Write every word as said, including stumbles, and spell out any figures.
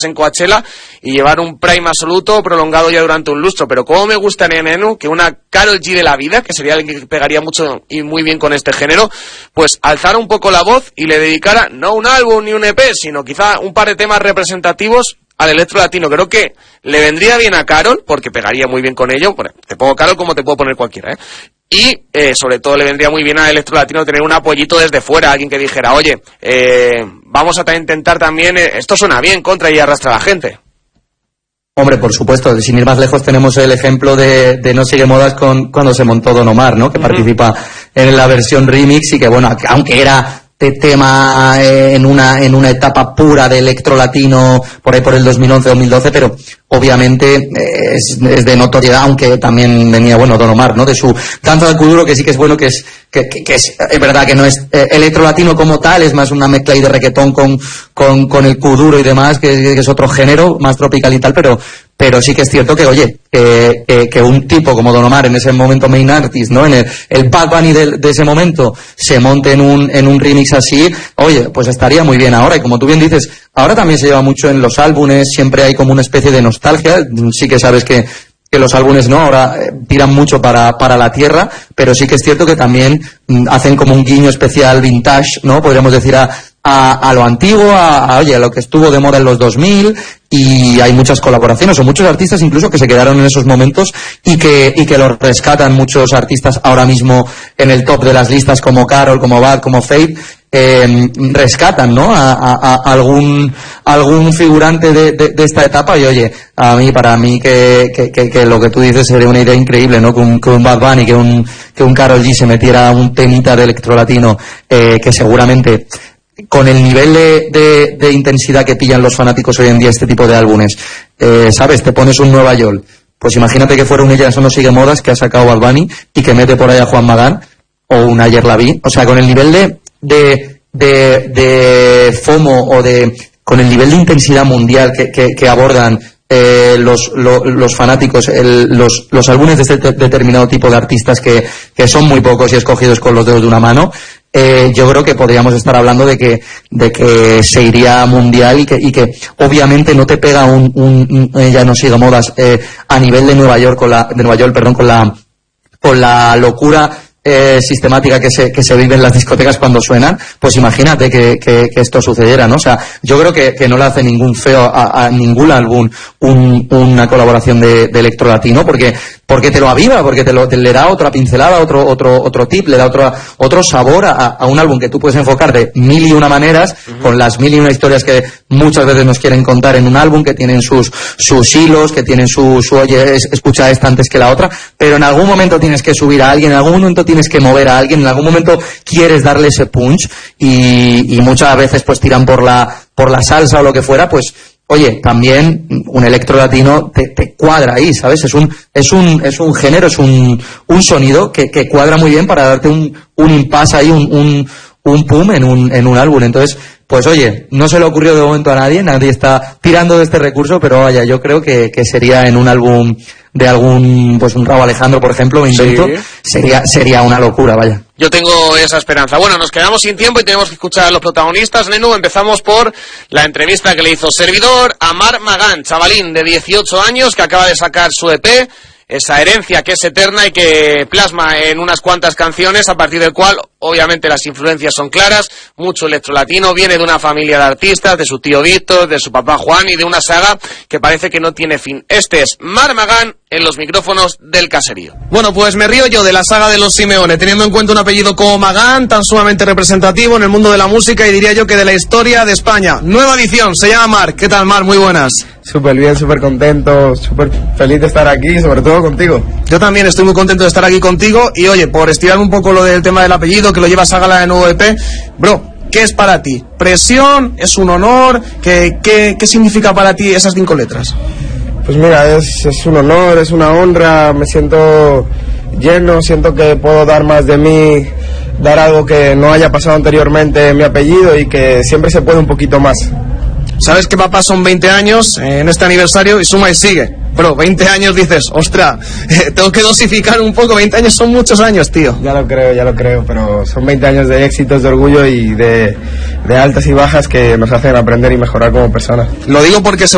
en Coachella y llevar un prime absoluto prolongado ya durante un lustro. Pero cómo me gustaría, Nenu, que una Karol G de la vida, que sería alguien que pegaría mucho y muy bien con este género, pues alzara un poco la voz y le dedicara no un álbum ni un E P, sino quizá un par de temas representativos al electro latino. Creo que le vendría bien a Karol, porque pegaría muy bien con ello. Bueno, te pongo Karol como te puedo poner cualquiera, ¿eh? Y eh, sobre todo le vendría muy bien al electro latino tener un apoyito desde fuera, alguien que dijera, oye, eh, vamos a intentar también, eh, esto suena bien, contra y arrastra a la gente. Hombre, por supuesto, sin ir más lejos tenemos el ejemplo de, de No Sigue Modas con cuando se montó Don Omar, ¿no? Que uh-huh. participa en la versión remix y que, bueno, aunque era de tema eh, en una en una etapa pura de electro latino por ahí por el dos mil once dos mil doce, pero obviamente eh, es, es de notoriedad, aunque también venía, bueno, Don Omar, ¿no? De su Danza del Kuduro, que sí que es bueno, que es que, que, que es, es verdad que no es eh, electro latino como tal, es más una mezcla ahí de reggaetón con con con el kuduro y demás, que, que es otro género más tropical y tal, pero pero sí que es cierto que, oye, eh, eh, que un tipo como Don Omar, en ese momento main artist, ¿no? En el, el Bad Bunny de, de ese momento, se monte en un, en un remix así, oye, pues estaría muy bien ahora. Y como tú bien dices, ahora también se lleva mucho en los álbumes, siempre hay como una especie de nostalgia. Sí que sabes que, que los álbumes, ¿no? Ahora eh, tiran mucho para, para la tierra, pero sí que es cierto que también mm, hacen como un guiño especial vintage, ¿no? Podríamos decir a, a, a lo antiguo, a, a, oye, a lo que estuvo de moda en los dos mil, y hay muchas colaboraciones o muchos artistas incluso que se quedaron en esos momentos y que y que los rescatan muchos artistas ahora mismo en el top de las listas, como Karol, como Bad, como Fate. Eh, rescatan, ¿no? A, a, a algún algún figurante de, de, de esta etapa. Y oye, a mí, para mí que, que, que, que lo que tú dices sería una idea increíble, ¿no? Que un, que un Bad Bunny, que un que un Karol G se metiera un temita de electro latino, eh, que seguramente con el nivel de, de, de intensidad que pillan los fanáticos hoy en día este tipo de álbumes, eh, ¿sabes? Te pones un Nueva York, pues imagínate que fuera un Ella Eso No Sigue Modas que ha sacado Bad Bunny y que mete por ahí a Juan Magán o un Ayer La Vi. O sea, con el nivel de de, de, de FOMO o de con el nivel de intensidad mundial que, que, que abordan eh, los, lo, los fanáticos, el, los, los álbumes de este te, determinado tipo de artistas que, que son muy pocos y escogidos con los dedos de una mano, eh, yo creo que podríamos estar hablando de que, de que se iría mundial y que, y que obviamente no te pega un, un, un Ya No Sigue Modas eh, a nivel de Nueva York, con la, de Nueva York, perdón, con la, con la locura Eh, sistemática que se que se vive en las discotecas cuando suenan. Pues imagínate que, que, que esto sucediera, ¿no? O sea, yo creo que, que no le hace ningún feo a, a ningún álbum un, una colaboración de, de electro latino, porque porque te lo aviva, porque te lo te, le da otra pincelada, otro otro otro tip, le da otro otro sabor a, a un álbum que tú puedes enfocar de mil y una maneras, uh-huh. con las mil y una historias que muchas veces nos quieren contar en un álbum, que tienen sus sus hilos, que tienen su, su oye, es, escucha esta antes que la otra, pero en algún momento tienes que subir a alguien, en algún momento tienes que mover a alguien, en algún momento quieres darle ese punch, y, y muchas veces pues tiran por la por la salsa o lo que fuera. Pues oye, también un electro latino te, te cuadra ahí, ¿sabes? Es un es un es un género, es un un sonido que, que cuadra muy bien para darte un un impasse ahí, un un un pum en un en un álbum. Entonces, pues oye, no se le ocurrió de momento a nadie, nadie está tirando de este recurso, pero vaya, yo creo que, que sería en un álbum de algún, pues un Rauw Alejandro, por ejemplo, me invento, sí. sería sería una locura, vaya. Yo tengo esa esperanza. Bueno, nos quedamos sin tiempo y tenemos que escuchar a los protagonistas. Nenu, empezamos por la entrevista que le hizo Servidor a Marc Magán, chavalín de dieciocho años que acaba de sacar su E P, esa herencia que es eterna y que plasma en unas cuantas canciones, a partir del cual obviamente las influencias son claras, mucho electro latino, viene de una familia de artistas, de su tío Víctor, de su papá Juan y de una saga que parece que no tiene fin. Este es Marc Magán en los micrófonos del Caserío. Bueno, pues me río yo de la saga de los Simeone, teniendo en cuenta un apellido como Magán, tan sumamente representativo en el mundo de la música y diría yo que de la historia de España. Nueva edición, se llama Marc. ¿Qué tal, Marc? Muy buenas. Súper bien, súper contento, súper feliz de estar aquí, sobre todo contigo. Yo también estoy muy contento de estar aquí contigo y oye, por estirar un poco lo del tema del apellido, que lo llevas a gala de nuevo E P, bro, ¿qué es para ti? ¿Presión? ¿Es un honor? ¿Qué, qué, qué significa para ti esas cinco letras? Pues mira, es, es un honor, es una honra, me siento lleno, siento que puedo dar más de mí, dar algo que no haya pasado anteriormente en mi apellido y que siempre se puede un poquito más. Sabes que papá son veinte años en este aniversario y suma y sigue. Pero veinte años dices, ostra, eh, tengo que dosificar un poco, veinte años son muchos años, tío. Ya lo creo, ya lo creo, pero son veinte años de éxitos, de orgullo y de, de altas y bajas que nos hacen aprender y mejorar como personas. Lo digo porque